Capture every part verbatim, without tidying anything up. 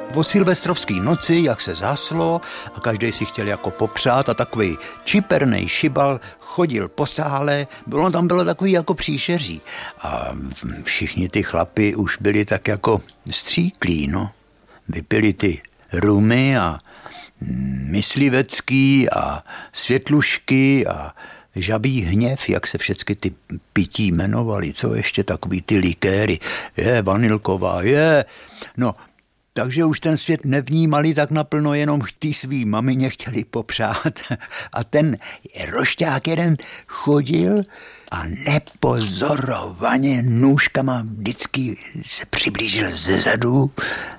O silvestrovský noci, jak se zhaslo a každý si chtěl jako popřát a takový čipernej šibal chodil po sále, bylo tam bylo takový jako příšeří a všichni ty chlapi už byli tak jako stříklí, no. Vypili ty rumy a myslivecký a světlušky a žabí hněv, jak se všechny ty pití jmenovali, co ještě takový ty likéry, je vanilková, je, no. Takže už ten svět nevnímali tak naplno, jenom tý svý mamině chtěli popřát. A ten rošťák jeden chodil a nepozorovaně nůžkama vždycky se přiblížil zezadu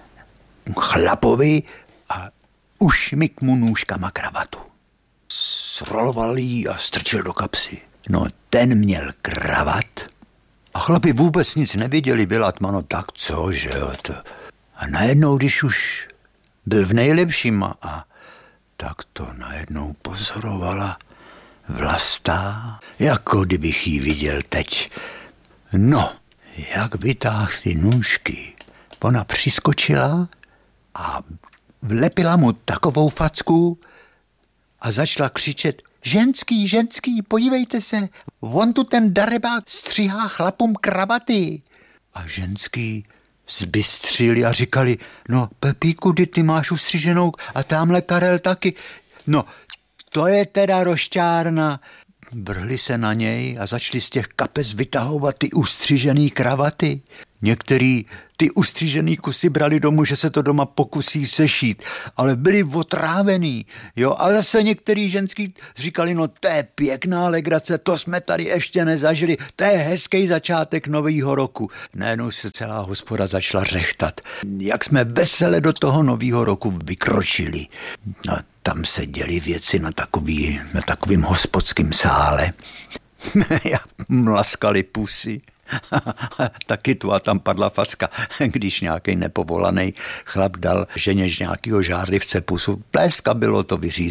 chlapovi a ušmyk mu nůžkama kravatu. Sroloval jí a strčil do kapsy. No ten měl kravat a chlapi vůbec nic neviděli, byla tma, no tak co, že jo, to... A najednou, když už byl v nejlepším a tak to najednou pozorovala Vlasta, jako kdybych jí viděl teď. No, jak vytáhl ty nůžky. Ona přiskočila a vlepila mu takovou facku a začala křičet: ženský, ženský, podívejte se, on tu ten darebák stříhá chlapům kravaty. A ženský zbystřili a říkali: no Pepíku, kdy ty máš ustřiženou a tamhle Karel taky. No, to je teda rošťárna. Vrhli se na něj a začali z těch kapes vytahovat ty ustřižený kravaty. Některý ty ustřižený kusy brali domů, že se to doma pokusí sešít, ale byli otrávený, jo, a zase některý ženský říkali: no to je pěkná legrace, to jsme tady ještě nezažili, to je hezký začátek nového roku. Najednou se celá hospoda začala řechtat. Jak jsme vesele do toho nového roku vykročili. No, tam se děly věci na takový, na takovým hospodským sále. Jak mlaskali pusy. Taky tu a tam padla facka, když nějaký nepovolaný chlap dal ženě nějakýho žárlivce pusu. Pleska bylo to vyřízené.